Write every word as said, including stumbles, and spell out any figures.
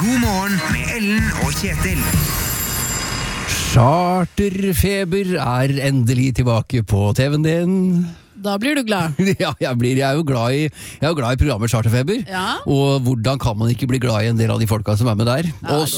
God morgen med Ellen og Kjetil. Charterfeber er endelig tilbake på T V-en din. Da blir du glad. Ja, jeg, blir, jeg, er jo glad i, jeg er jo glad i programmet Charterfeber. Ja. Og hvordan kan man ikke bli glad i en del av de folka som er med der? Ja, og godt